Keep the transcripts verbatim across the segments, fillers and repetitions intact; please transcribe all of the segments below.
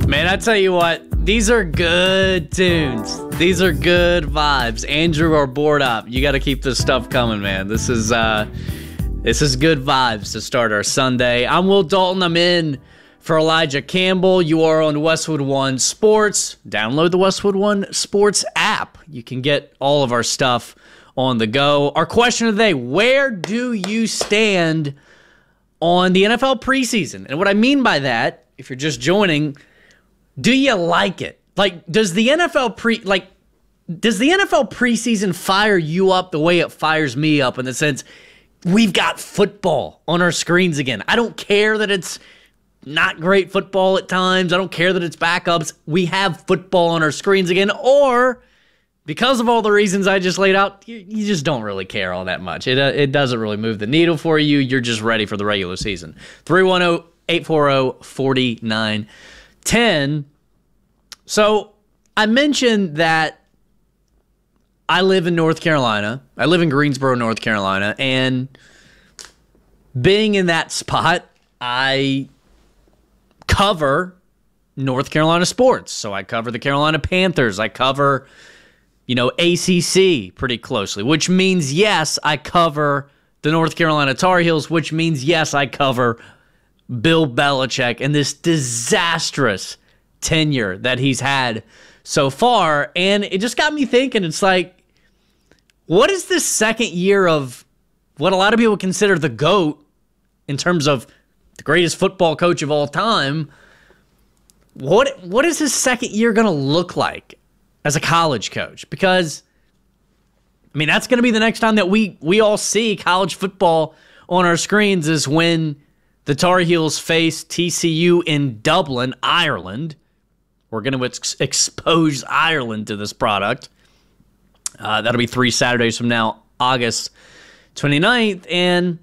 Man, I tell you what, these are good tunes. These are good vibes. Andrew or Board Up, you got to keep this stuff coming, man. This is uh, this is good vibes to start our Sunday. I'm Will Dalton. I'm in for Elijah Campbell. You are on Westwood One Sports. Download the Westwood One Sports app. You can get all of our stuff on the go. Our question of the day, where do you stand on the N F L preseason? And what I mean by that, if you're just joining, do you like it? Like, does the N F L pre like does the N F L preseason fire you up the way it fires me up, in the sense we've got football on our screens again? I don't care that it's not great football at times. I don't care that it's backups. We have football on our screens again. Or because of all the reasons I just laid out, you, you just don't really care all that much. It uh, it doesn't really move the needle for you. You're just ready for the regular season. three one zero, eight four zero, four nine one zero. So I mentioned that I live in North Carolina. I live in Greensboro, North Carolina. And being in that spot, I cover North Carolina sports. So I cover the Carolina Panthers. I cover, you know, A C C pretty closely, which means, yes, I cover the North Carolina Tar Heels, which means, yes, I cover Bill Belichick and this disastrous tenure that he's had so far. And it just got me thinking, it's like, what is this second year of what a lot of people consider the GOAT in terms of the greatest football coach of all time? What what is his second year going to look like as a college coach? Because, I mean, that's going to be the next time that we we all see college football on our screens, is when the Tar Heels face T C U in Dublin, Ireland. We're going to ex- expose Ireland to this product. Uh, that'll be three Saturdays from now, August twenty-ninth. And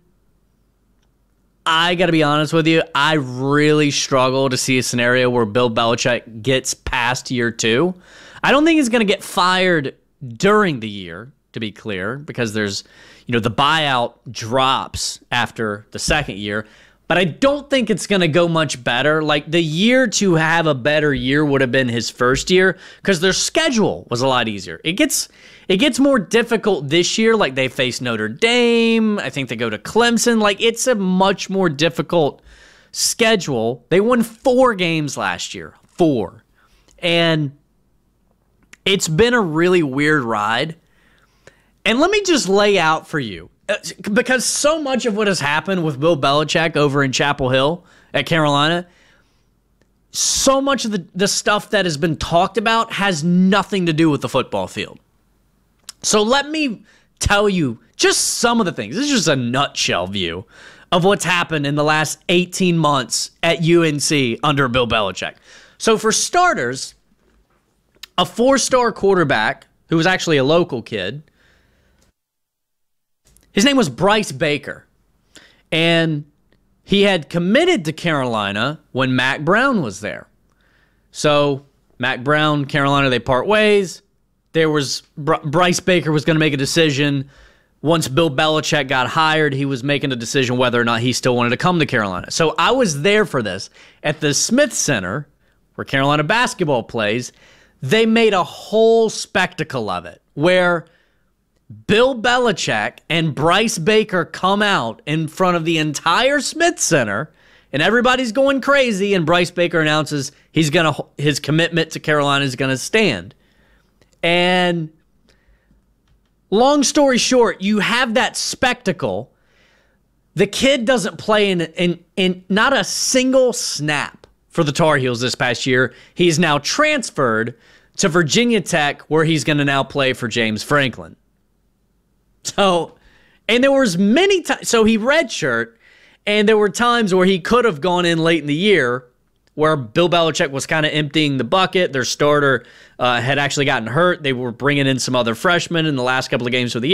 I got to be honest with you, I really struggle to see a scenario where Bill Belichick gets past year two. I don't think he's going to get fired during the year, to be clear, because there's, you know, the buyout drops after the second year. But I don't think it's going to go much better. Like, the year to have a better year would have been his first year, because their schedule was a lot easier. It gets it gets more difficult this year. Like, they face Notre Dame. I think they go to Clemson. Like, it's a much more difficult schedule. They won four games last year. Four. And it's been a really weird ride. And let me just lay out for you, because so much of what has happened with Bill Belichick over in Chapel Hill at Carolina, so much of the, the stuff that has been talked about has nothing to do with the football field. So let me tell you just some of the things. This is just a nutshell view of what's happened in the last eighteen months at U N C under Bill Belichick. So for starters, a four-star quarterback who was actually a local kid, his name was Bryce Baker, and he had committed to Carolina when Mack Brown was there. So Mack Brown, Carolina, they part ways. There was Br- Bryce Baker was going to make a decision. Once Bill Belichick got hired, he was making a decision whether or not he still wanted to come to Carolina. So I was there for this. At the Smith Center, where Carolina basketball plays, they made a whole spectacle of it, where Bill Belichick and Bryce Baker come out in front of the entire Smith Center, and everybody's going crazy, and Bryce Baker announces he's gonna his commitment to Carolina is going to stand. And long story short, you have that spectacle. The kid doesn't play in, in, in not a single snap for the Tar Heels this past year. He's now transferred to Virginia Tech, where he's going to now play for James Franklin. So, and there was many times, so he redshirt, and there were times where he could have gone in late in the year, where Bill Belichick was kind of emptying the bucket. Their starter uh, had actually gotten hurt. They were bringing in some other freshmen in the last couple of games of the year.